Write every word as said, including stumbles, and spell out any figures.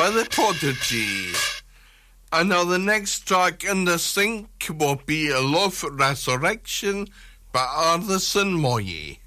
by the Prodigy. And now the next track in the sync will be A Love Resurrection by Arthur Moye.